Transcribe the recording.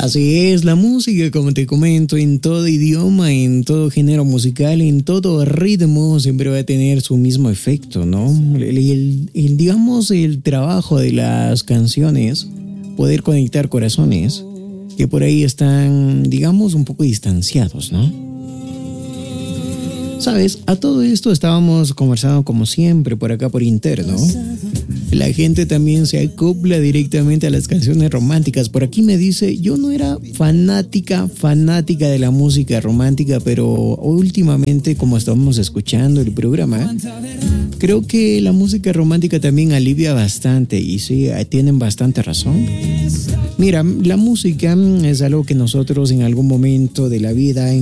Así es, la música, como te comento, en todo idioma, en todo género musical, en todo ritmo, siempre va a tener su mismo efecto, ¿no? Digamos, el trabajo de las canciones, poder conectar corazones que por ahí están, digamos, un poco distanciados, ¿no? Sabes, a todo esto estábamos conversando como siempre por acá por interno. La gente también se acopla directamente a las canciones románticas. Por aquí me dice, yo no era fanática de la música romántica, pero últimamente, como estamos escuchando el programa, creo que la música romántica también alivia bastante y sí, tienen bastante razón. Mira, la música es algo que nosotros en algún momento de la vida